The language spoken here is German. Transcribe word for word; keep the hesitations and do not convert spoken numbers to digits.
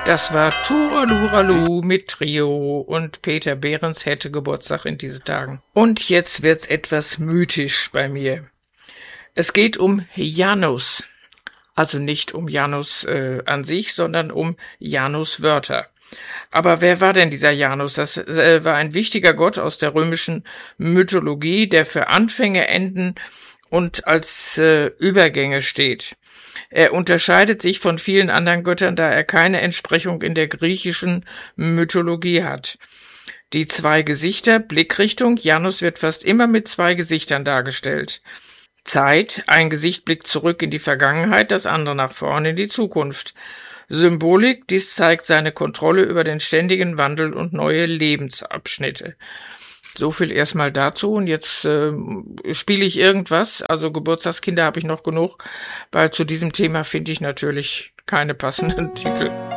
Das war Turaluralu mit Trio und Peter Behrens hätte Geburtstag in diesen Tagen. Und jetzt wird's etwas mythisch bei mir. Es geht um Janus. Also nicht um Janus äh, an sich, sondern um Janus-Wörter. Aber wer war denn dieser Janus? Das äh, war ein wichtiger Gott aus der römischen Mythologie, der für Anfänge, Enden und als äh, Übergänge steht. Er unterscheidet sich von vielen anderen Göttern, da er keine Entsprechung in der griechischen Mythologie hat. Die zwei Gesichter, Blickrichtung, Janus wird fast immer mit zwei Gesichtern dargestellt. Zeit, ein Gesicht blickt zurück in die Vergangenheit, das andere nach vorne in die Zukunft. Symbolik, dies zeigt seine Kontrolle über den ständigen Wandel und neue Lebensabschnitte. So viel erstmal dazu und jetzt äh, spiele ich irgendwas, also Geburtstagskinder habe ich noch genug, weil zu diesem Thema finde ich natürlich keine passenden Titel.